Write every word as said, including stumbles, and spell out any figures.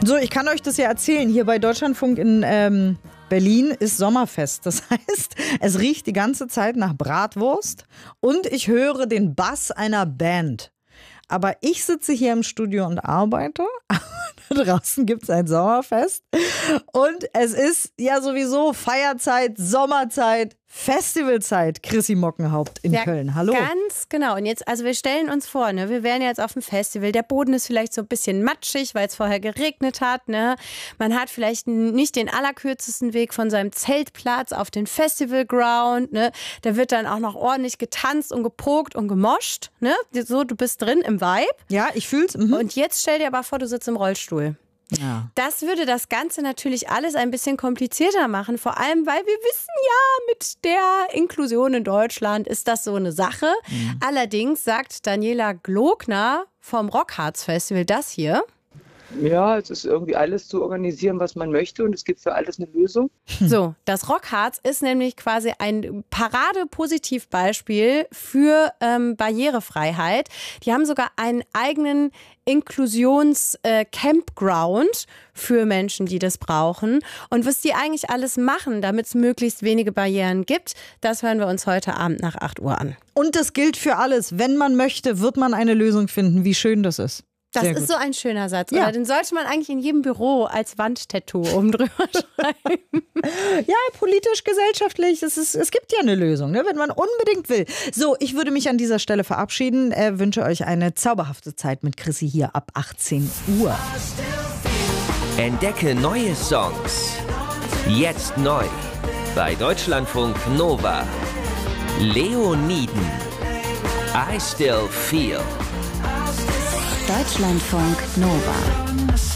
So, ich kann euch das ja erzählen. Hier bei Deutschlandfunk in ähm, Berlin ist Sommerfest. Das heißt, es riecht die ganze Zeit nach Bratwurst und ich höre den Bass einer Band. Aber ich sitze hier im Studio und arbeite. Da draußen gibt es ein Sommerfest. Und es ist ja sowieso Feierzeit, Sommerzeit, Festivalzeit. Chrissy Mockenhaupt in ja, Köln. Hallo. Ganz genau. Und jetzt, also wir stellen uns vor, ne, wir wären jetzt auf dem Festival. Der Boden ist vielleicht so ein bisschen matschig, weil es vorher geregnet hat. Ne? Man hat vielleicht nicht den allerkürzesten Weg von seinem Zeltplatz auf den Festivalground. Ne? Da wird dann auch noch ordentlich getanzt und gepokt und gemoscht. Ne? So, du bist drin im Vibe. Ja, ich fühl's. Mhm. Und jetzt stell dir aber vor, du sitzt im Rollstuhl. Ja. Das würde das Ganze natürlich alles ein bisschen komplizierter machen, vor allem, weil wir wissen ja, mit der Inklusion in Deutschland ist das so eine Sache. Mhm. Allerdings sagt Daniela Glogner vom Rockharz Festival das hier. Ja, es ist irgendwie alles zu organisieren, was man möchte und es gibt für alles eine Lösung. So, das Rockharz ist nämlich quasi ein Parade-Positivbeispiel für ähm, Barrierefreiheit. Die haben sogar einen eigenen Inklusions-Campground äh, für Menschen, die das brauchen. Und was die eigentlich alles machen, damit es möglichst wenige Barrieren gibt, das hören wir uns heute Abend nach acht Uhr an. Und das gilt für alles. Wenn man möchte, wird man eine Lösung finden. Wie schön das ist. Das Sehr ist gut. so ein schöner Satz. Ja. Oder den sollte man eigentlich in jedem Büro als Wandtattoo oben drüber schreiben. Ja, politisch, gesellschaftlich, es, ist, es gibt ja eine Lösung, ne, wenn man unbedingt will. So, ich würde mich an dieser Stelle verabschieden. Äh, wünsche euch eine zauberhafte Zeit mit Chrissy hier ab achtzehn Uhr. Entdecke neue Songs. Jetzt neu. Bei Deutschlandfunk Nova. Leoniden. I Still Feel. Deutschlandfunk Nova.